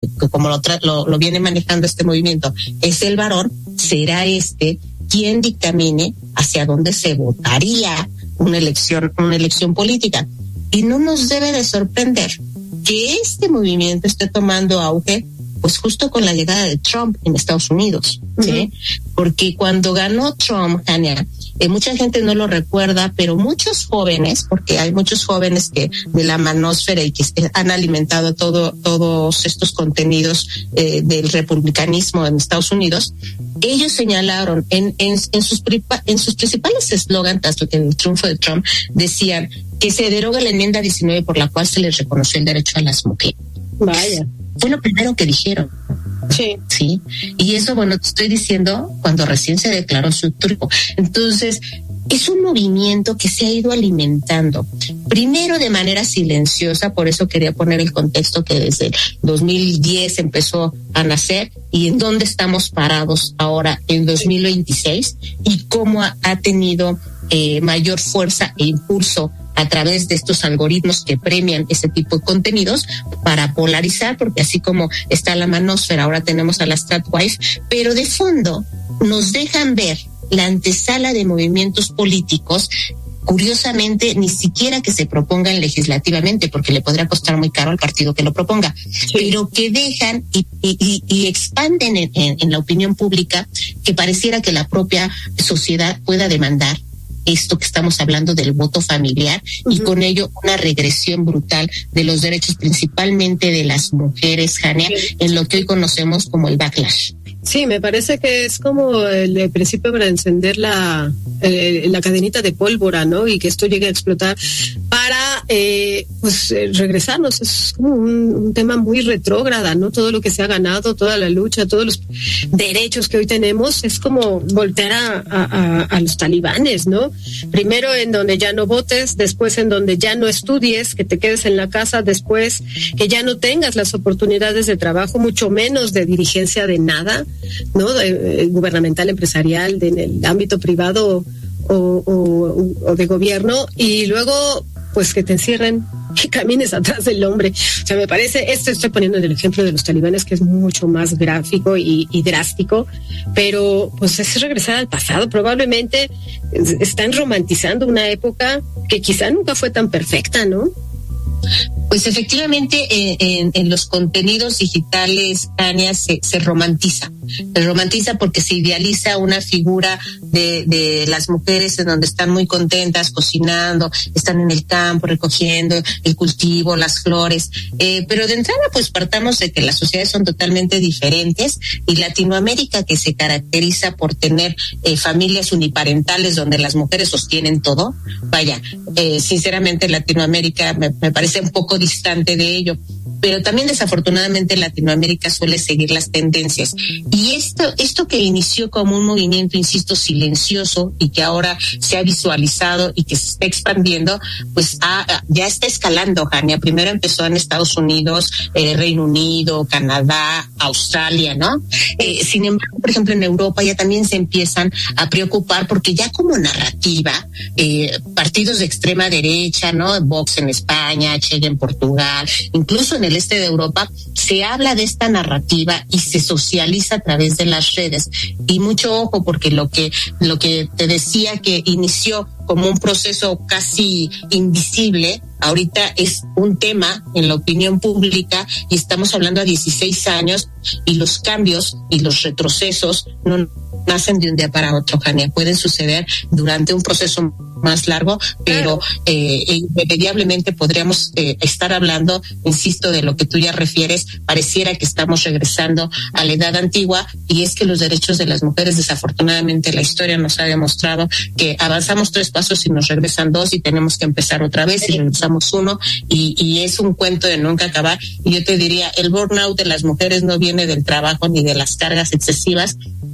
como lo viene manejando este movimiento, es el varón, será quien dictamine hacia dónde se votaría una elección política. Y no nos debe de sorprender que este movimiento esté tomando auge, pues justo con la llegada de Trump en Estados Unidos, ¿sí? Porque cuando ganó Trump, Tania, mucha gente no lo recuerda, pero muchos jóvenes, porque hay muchos jóvenes que de la manósfera y que han alimentado todos estos contenidos del republicanismo en Estados Unidos, ellos señalaron en sus principales eslogans, en el triunfo de Trump, decían que se deroga la enmienda 19 por la cual se les reconoció el derecho a las mujeres. Vaya. Fue lo primero que dijeron. Sí. Y eso, bueno, te estoy diciendo cuando recién se declaró su triunfo. Entonces, es un movimiento que se ha ido alimentando. Primero de manera silenciosa, por eso quería poner el contexto que desde el 2010 empezó a nacer y en dónde estamos parados ahora en 2026 y cómo ha tenido mayor fuerza e impulso a través de estos algoritmos que premian ese tipo de contenidos para polarizar, porque así como está la manósfera, ahora tenemos a las tradwives, pero de fondo nos dejan ver la antesala de movimientos políticos, curiosamente ni siquiera que se propongan legislativamente, porque le podría costar muy caro al partido que lo proponga, pero que dejan y expanden en la opinión pública, que pareciera que la propia sociedad pueda demandar esto que estamos hablando del voto familiar y con ello una regresión brutal de los derechos, principalmente de las mujeres, Jania, en lo que hoy conocemos como el backlash. Sí, me parece que es como el principio para encender la cadenita de pólvora, ¿no? Y que esto llegue a explotar para, regresarnos. Es como un tema muy retrógrada, ¿no? Todo lo que se ha ganado, toda la lucha, todos los derechos que hoy tenemos, es como voltear a los talibanes, ¿no? Primero en donde ya no votes, después en donde ya no estudies, que te quedes en la casa, después que ya no tengas las oportunidades de trabajo, mucho menos de dirigencia de nada, ¿no? Gubernamental, empresarial, en el ámbito privado o de gobierno, y luego pues que te encierren, que camines atrás del hombre. O sea, me parece, estoy poniendo en el ejemplo de los talibanes, que es mucho más gráfico y drástico, pero pues es regresar al pasado. Probablemente están romantizando una época que quizá nunca fue tan perfecta, ¿no? Pues efectivamente en los contenidos digitales, Tania, se romantiza. Se romantiza porque se idealiza una figura de las mujeres en donde están muy contentas cocinando, están en el campo recogiendo el cultivo, las flores. Pero de entrada, pues partamos de que las sociedades son totalmente diferentes y Latinoamérica, que se caracteriza por tener familias uniparentales donde las mujeres sostienen todo. Vaya, sinceramente Latinoamérica me parece un poco distante de ello, pero también desafortunadamente Latinoamérica suele seguir las tendencias. Y esto que inició como un movimiento, insisto, silencioso y que ahora se ha visualizado y que se está expandiendo, pues ya está escalando, Jania. Primero empezó en Estados Unidos, Reino Unido, Canadá, Australia, ¿no? Sin embargo, por ejemplo, en Europa ya también se empiezan a preocupar porque ya como narrativa, partidos de extrema derecha, ¿no? Vox en España, Che en Portugal, incluso en el este de Europa, se habla de esta narrativa y se socializa a través de las redes. Y mucho ojo, porque lo que te decía que inició como un proceso casi invisible, ahorita es un tema en la opinión pública y estamos hablando a 16 años y los cambios y los retrocesos no nacen de un día para otro, Jania. Pueden suceder durante un proceso más largo, pero irremediablemente podríamos estar hablando, insisto, de lo que tú ya refieres. Pareciera que estamos regresando a la edad antigua, y es que los derechos de las mujeres, desafortunadamente, la historia nos ha demostrado que avanzamos 3 pasos y nos regresan 2 y tenemos que empezar otra vez y regresamos 1, y es un cuento de nunca acabar. Y yo te diría, el burnout de las mujeres no viene del trabajo ni de las cargas excesivas,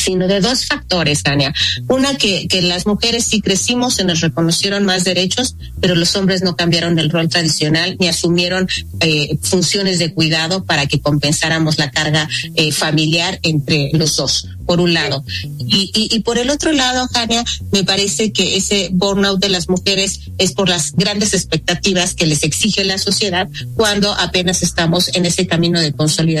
sino de dos factores, Tania. Una, que las mujeres sí crecimos, se nos reconocieron más derechos, pero los hombres no cambiaron el rol tradicional ni asumieron funciones de cuidado para que compensáramos la carga familiar entre los dos, por un lado. Y por el otro lado, Jania, me parece que ese burnout de las mujeres es por las grandes expectativas que les exige la sociedad cuando apenas estamos en ese camino de consolidación